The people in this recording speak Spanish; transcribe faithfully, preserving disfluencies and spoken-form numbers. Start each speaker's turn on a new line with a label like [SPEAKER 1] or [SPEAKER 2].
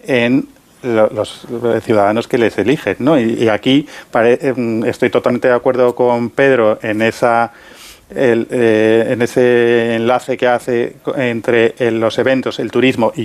[SPEAKER 1] en los ciudadanos que les eligen, ¿no? Y, y aquí pare, estoy totalmente de acuerdo con Pedro en esa el, eh, en ese enlace que hace entre los eventos, el turismo y